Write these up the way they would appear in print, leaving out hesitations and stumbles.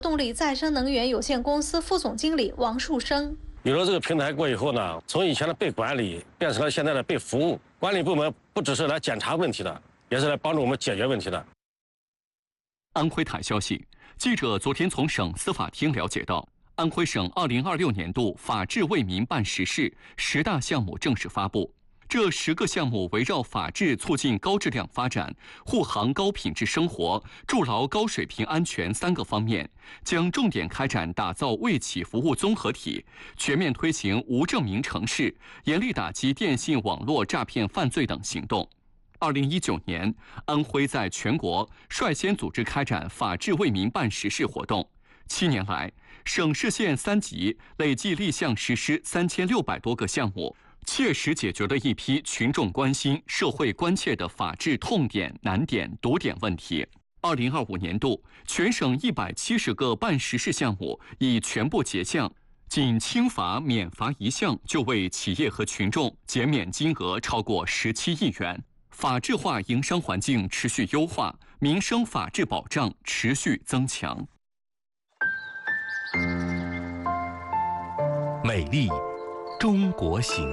动力再生能源有限公司副总经理王树生。 有了这个平台过以后呢，从以前的被管理变成了现在的被服务。管理部门不只是来检查问题的，也是来帮助我们解决问题的。 安徽台消息，记者昨天从省司法厅了解到，安徽省2026年度法治为民办实事10大项目正式发布。这10个项目围绕法治促进高质量发展、护航高品质生活、筑牢高水平安全3个方面，将重点开展打造卫企服务综合体，全面推行无证明城市，严厉打击电信网络诈骗犯罪等行动。2019年，安徽在全国率先组织开展法治为民办实事活动。7年来，省市县3级累计立项实施3600多个项目，切实解决了一批群众关心、社会关切的法治痛点、难点、堵点问题。2025年度，全省170个办实事项目已全部结项，仅轻罚免罚1项就为企业和群众减免金额超过17亿元。法治化营商环境持续优化，民生法治保障持续增强。 美丽中国行。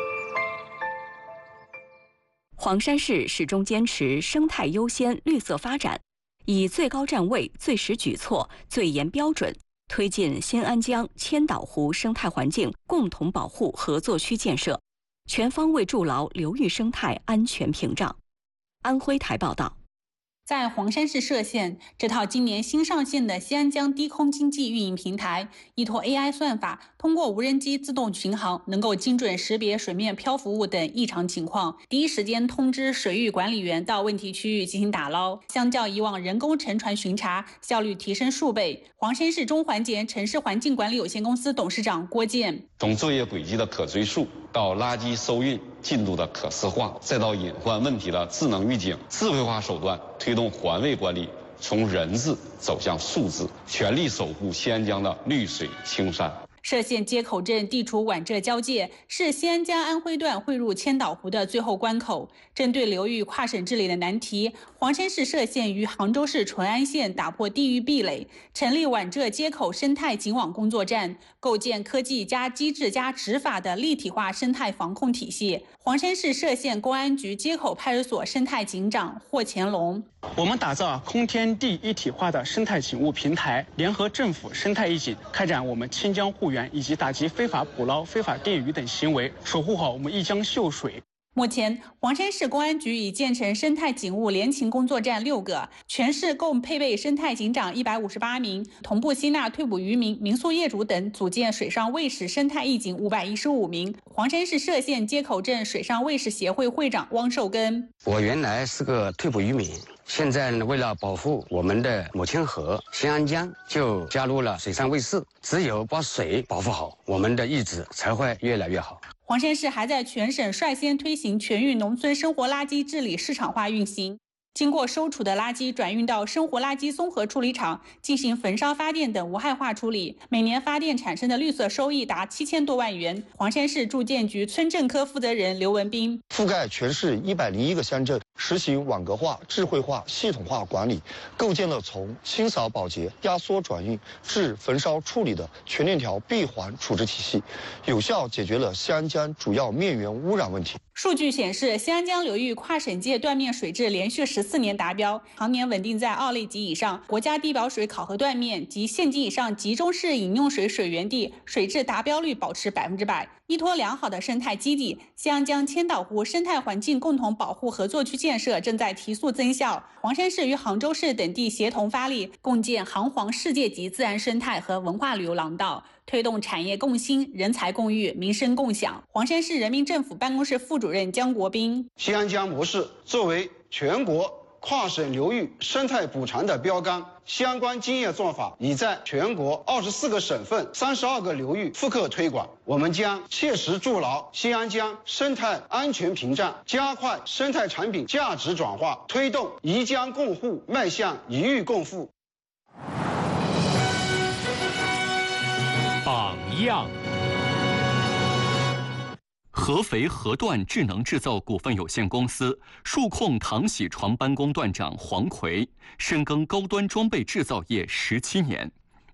黄山市始终坚持生态优先、绿色发展，以最高站位、最实举措、最严标准，推进新安江千岛湖生态环境共同保护合作区建设，全方位筑牢流域生态安全屏障。安徽台报道。 在黄山市歙县，这套今年新上线的西安江低空经济运营平台，依托 AI 算法，通过无人机自动巡航，能够精准识别水面漂浮物等异常情况，第一时间通知水域管理员到问题区域进行打捞。相较以往人工沉船巡查，效率提升数倍。黄山市中环节城市环境管理有限公司董事长郭健： 从作业轨迹的可追溯，到垃圾收运进度的可视化，再到隐患问题的智能预警，智慧化手段推动环卫管理从人治走向数字，全力守护西安江的绿水青山。 歙县街口镇地处皖浙交界，是西安江安徽段汇入千岛湖的最后关口。针对流域跨省治理的难题，黄山市歙县与杭州市淳安县打破地域壁垒，成立皖浙街口生态警网工作站，构建科技加机制加执法的立体化生态防控体系。黄山市歙县公安局街口派出所生态警长霍乾隆： 我们打造空天地一体化的生态警务平台，联合政府生态义警，开展我们清江护源以及打击非法捕捞、非法电鱼等行为，守护好我们一江秀水。 目前，黄山市公安局已建成生态警务联勤工作站6个，全市共配备生态警长158名，同步吸纳退捕渔民、民宿业主等，组建水上卫士生态义警515名。黄山市歙县街口镇水上卫士协会会长汪寿根： 我原来是个退捕渔民，现在呢，为了保护我们的母亲河新安江，就加入了水上卫士。只有把水保护好，我们的日子才会越来越好。 黄山市还在全省率先推行全域农村生活垃圾治理市场化运行，经过收储的垃圾转运到生活垃圾综合处理厂进行焚烧、发电等无害化处理，每年发电产生的绿色收益达7000多万元。黄山市住建局村政科负责人刘文斌： 覆盖全市101个乡镇，实行网格化、智慧化、系统化管理，构建了从清扫保洁、压缩转运至焚烧处理的全链条闭环处置体系，有效解决了西安江主要面源污染问题。 数据显示，西安江流域跨省界断面水质连续14年达标，常年稳定在2类级以上。国家地表水考核断面及县级以上集中式饮用水水源地水质达标率保持100%。依托良好的生态基地，西安江千岛湖生态环境共同保护合作区建设正在提速增效。黄山市与杭州市等地协同发力，共建杭黄世界级自然生态和文化旅游廊道，推动产业共兴、人才共育、民生共享。黄山市人民政府办公室副主任江国斌： 西安江模式作为全国跨省流域生态补偿的标杆，相关经验做法已在全国24个省份、32个流域复刻推广。我们将切实筑牢西安江生态安全屏障，加快生态产品价值转化，推动宜江共护迈向宜域共富。 榜样。 合肥河段智能制造股份有限公司数控糖洗床班工段长黄奎深耕高端装备制造业17年，